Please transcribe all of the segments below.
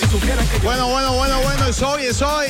Bueno, es hoy.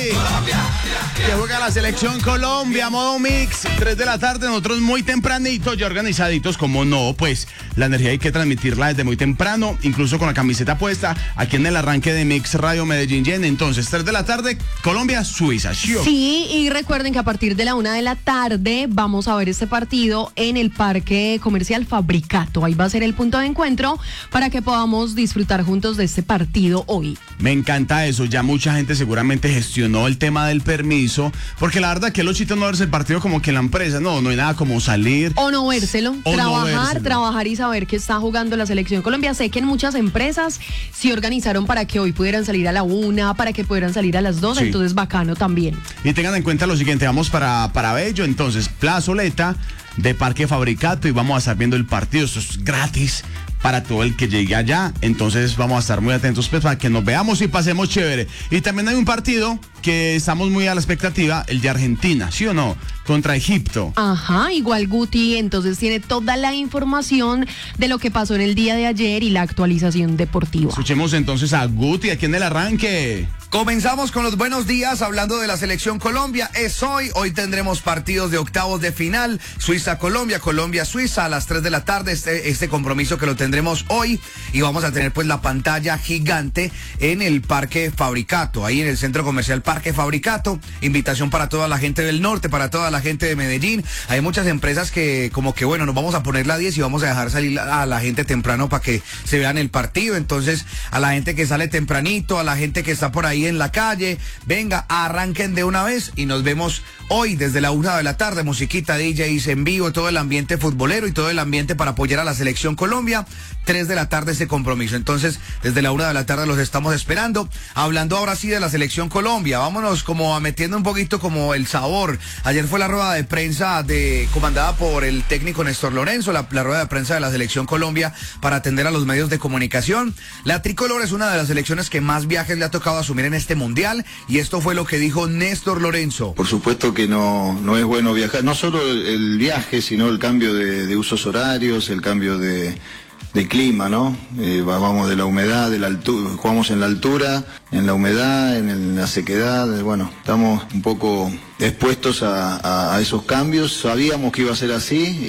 Que juega la selección Colombia, modo mix, 3 de la tarde, nosotros muy tempranito, ya organizaditos, como no, pues la energía hay que transmitirla desde muy temprano, incluso con la camiseta puesta, aquí en el arranque de Mix Radio Medellín Gen. Entonces, 3 de la tarde, Colombia, Suiza. Sí, y recuerden que a partir de la 1 de la tarde vamos a ver este partido en el Parque Comercial Fabricato. Ahí va a ser el punto de encuentro para que podamos disfrutar juntos de este partido hoy. Me encanta eso, ya mucha gente seguramente gestionó el tema del permiso, porque la verdad que los chitos no verse el partido como que en la empresa, no hay nada como salir. O no vérselo, trabajar y saber que está jugando la selección Colombia. Sé que en muchas empresas se organizaron para que hoy pudieran salir a la 1, para que pudieran salir a las 2, sí. Entonces bacano también. Y tengan en cuenta lo siguiente, vamos para Bello, entonces plazoleta de Parque Fabricato y vamos a estar viendo el partido, esto es gratis para todo el que llegue allá, entonces vamos a estar muy atentos pues para que nos veamos y pasemos chévere. Y también hay un partido que estamos muy a la expectativa, el de Argentina, ¿sí o no? Contra Egipto. Ajá, igual Guti entonces tiene toda la información de lo que pasó en el día de ayer y la actualización deportiva. Escuchemos entonces a Guti aquí en el arranque. Comenzamos con los buenos días hablando de la selección Colombia. Es hoy tendremos partidos de octavos de final, Suiza-Colombia, Colombia-Suiza a las 3 de la tarde, este compromiso que lo tendremos hoy y vamos a tener pues la pantalla gigante en el Parque Fabricato, ahí en el Centro Comercial Parque Fabricato, invitación para toda la gente del norte, para toda la gente de Medellín. Hay muchas empresas que como que bueno, nos vamos a poner la 10 y vamos a dejar salir a la gente temprano para que se vean el partido, entonces a la gente que sale tempranito, a la gente que está por ahí en la calle, venga, arranquen de una vez y nos vemos hoy desde la 1 de la tarde, musiquita, DJs en vivo, todo el ambiente futbolero y todo el ambiente para apoyar a la selección Colombia, 3 de la tarde ese compromiso, entonces desde la 1 de la tarde los estamos esperando. Hablando ahora sí de la selección Colombia, vámonos como a metiendo un poquito como el sabor. Ayer fue la rueda de prensa comandada por el técnico Néstor Lorenzo, la rueda de prensa de la selección Colombia para atender a los medios de comunicación. La tricolor es una de las selecciones que más viajes le ha tocado asumir en este mundial y esto fue lo que dijo Néstor Lorenzo. Por supuesto que no es bueno viajar, no solo el viaje, sino el cambio de usos horarios, el cambio de clima, ¿no? Vamos de la humedad, de la altura, jugamos en la altura, en la humedad, en la sequedad, bueno, estamos un poco expuestos a esos cambios. Sabíamos que iba a ser así,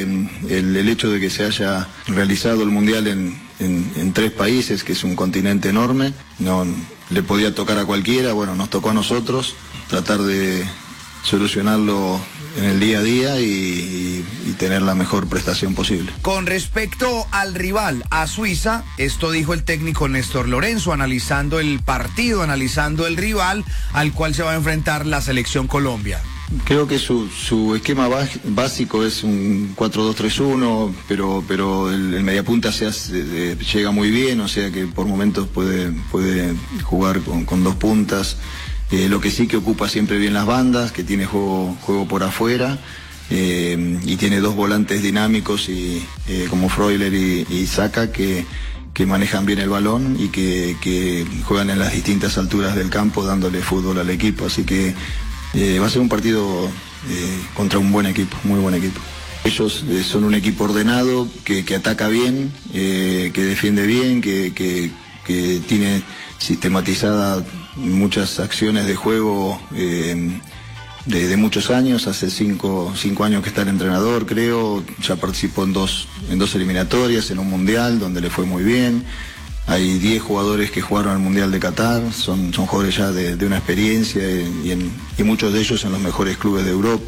el hecho de que se haya realizado el Mundial en 3 países, que es un continente enorme, no le podía tocar a cualquiera, bueno, nos tocó a nosotros tratar de solucionarlo en el día a día y tener la mejor prestación posible. Con respecto al rival, a Suiza, esto dijo el técnico Néstor Lorenzo, analizando el partido, analizando el rival al cual se va a enfrentar la selección Colombia. Creo que su esquema básico es un 4-2-3-1, pero el mediapunta llega muy bien, o sea que por momentos puede jugar con 2 puntas. Lo que sí que ocupa siempre bien las bandas, que tiene juego por afuera y tiene 2 volantes dinámicos como Freuler y Saka que manejan bien el balón y que juegan en las distintas alturas del campo dándole fútbol al equipo, así que va a ser un partido contra un buen equipo, muy buen equipo. Ellos son un equipo ordenado, que ataca bien, que defiende bien, que tiene sistematizada muchas acciones de juego de muchos años. Hace 5 años que está el entrenador, creo, ya participó en dos eliminatorias, en un mundial donde le fue muy bien. Hay 10 jugadores que jugaron al Mundial de Qatar, son jugadores ya de una experiencia y muchos de ellos en los mejores clubes de Europa.